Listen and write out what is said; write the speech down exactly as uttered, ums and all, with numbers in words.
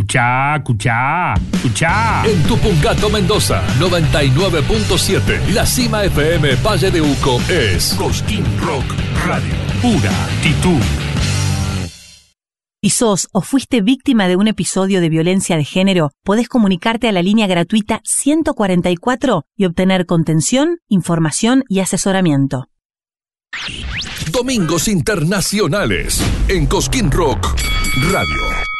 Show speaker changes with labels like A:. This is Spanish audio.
A: Escuchá, escuchá, escuchá.
B: En Tupungato, Mendoza, noventa y nueve punto siete. La Cima F M Valle de Uco es
A: Cosquín Rock Radio. Pura actitud.
C: Si sos o fuiste víctima de un episodio de violencia de género, podés comunicarte a la línea gratuita ciento cuarenta y cuatro y obtener contención, información y asesoramiento.
B: Domingos Internacionales en Cosquín Rock Radio.